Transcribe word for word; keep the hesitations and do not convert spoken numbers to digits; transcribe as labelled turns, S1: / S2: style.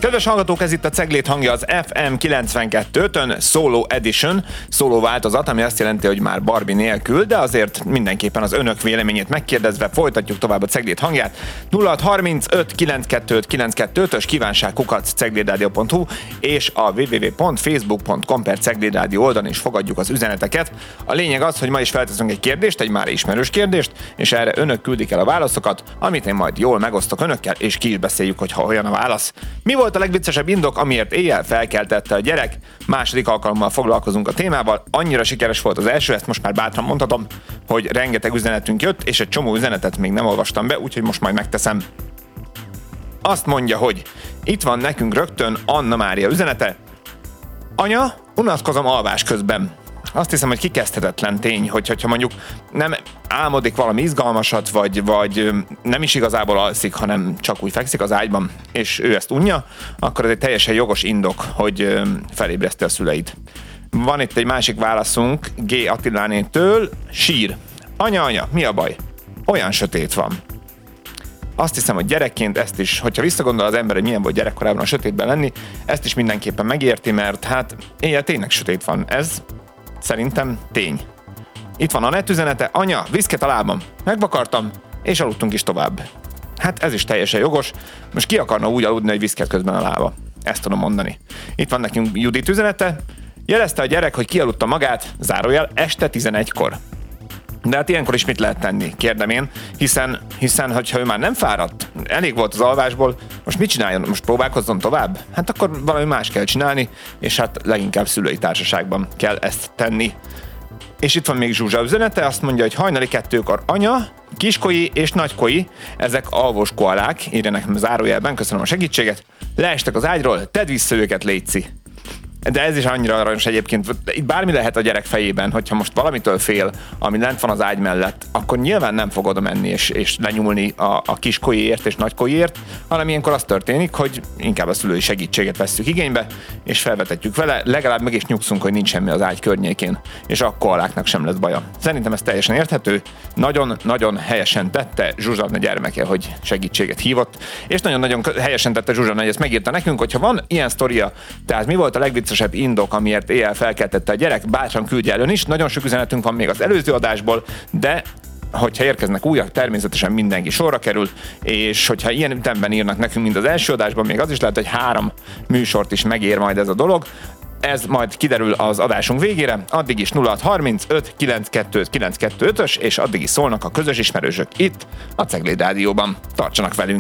S1: Kedves hallgatók, ez itt a Cegléd hangja, az ef em kilencvenkettő ötön, Solo Edition, szóló változat, ami azt jelenti, hogy már Barbie nélkül, de azért mindenképpen az önök véleményét megkérdezve folytatjuk tovább a Cegléd hangját. nulla hat harmincöt kilencvenkettő kilencvenkettő ötös kívánság kukac ceglédradio pont hu és a double-u double-u double-u pont facebook pont com per ceglédradio oldalon is fogadjuk az üzeneteket. A lényeg az, hogy ma is felteszünk egy kérdést, egy már ismerős kérdést, és erre önök küldik el a válaszokat, amit én majd jól megosztok önökkel, és ki is beszéljük, hogyha olyan a válasz. Mi volt a legviccesebb indok, amiért éjjel felkeltette a gyerek? Második alkalommal foglalkozunk a témával. Annyira sikeres volt az első, ezt most már bátran mondhatom, hogy rengeteg üzenetünk jött, és egy csomó üzenetet még nem olvastam be, úgyhogy most majd megteszem. Azt mondja, hogy itt van nekünk rögtön Anna Mária üzenete. Anya, unatkozom alvás közben. Azt hiszem, hogy kikezdhetetlen tény, hogy, hogyha mondjuk nem álmodik valami izgalmasat, vagy, vagy nem is igazából alszik, hanem csak úgy fekszik az ágyban, és ő ezt unja, akkor ez egy teljesen jogos indok, hogy felébreszti a szüleit. Van itt egy másik válaszunk G. Attilánétől, sír. Anya, anya, mi a baj? Olyan sötét van. Azt hiszem, hogy gyerekként ezt is, hogyha visszagondol az ember, hogy milyen volt gyerekkorában a sötétben lenni, ezt is mindenképpen megérti, mert hát éjjel tényleg sötét van. Ez szerintem tény. Itt van a net üzenete, anya, viszket a lábam. Megvakartam, és aludtunk is tovább. Hát ez is teljesen jogos. Most ki akarna úgy aludni, hogy viszket közben a lába? Ezt tudom mondani. Itt van nekünk Judit üzenete. Jelezte a gyerek, hogy kialudta magát, zárójel, este tizenegykor. De hát ilyenkor is mit lehet tenni, kérdem én, hiszen, hiszen hogyha ő már nem fáradt, elég volt az alvásból, most mit csináljon? Most próbálkozzon tovább? Hát akkor valami más kell csinálni, és hát leginkább szülői társaságban kell ezt tenni. És itt van még Zsuzsa üzenete, azt mondja, hogy hajnali kettőkor anya, kiskoi és nagykoi, ezek alvos koalák, írja nekem zárójelben, köszönöm a segítséget, leestek az ágyról, tedd vissza őket, létszi. De ez is annyira aranyos egyébként, itt bármi lehet a gyerek fejében, hogyha most valamitől fél, ami lent van az ágy mellett, akkor nyilván nem fog oda menni és, és lenyúlni a, a kiskoiért és nagykoiért, hanem ilyenkor az történik, hogy inkább a szülői segítséget vesszük igénybe, és felvetetjük vele, legalább meg is nyugszunk, hogy nincs semmi az ágy környékén, és akkor aláknak sem lesz baja. Szerintem ez teljesen érthető, nagyon-nagyon helyesen tette Zsuzsanna gyermeke, hogy segítséget hívott, és nagyon-nagyon helyesen tette Zsuzsanna, hogy ezt megírta nekünk, hogyha van ilyen sztoria, tehát mi volt a legviccesebb indok, amiért éjjel felkeltette a gyerek, bátran küldje el ön is. Nagyon sok üzenetünk van még az előző adásból, de hogyha érkeznek újak, természetesen mindenki sorra kerül, és hogyha ilyen ütemben írnak nekünk, mint az első adásban, még az is lehet, hogy három műsort is megér majd ez a dolog. Ez majd kiderül az adásunk végére, addig is nulla hat harmincöt kilencvenkettő kilencvenkettő ötös, és addig is szólnak a közös ismerősök itt, a Cegléd Rádióban. Tartsanak velünk!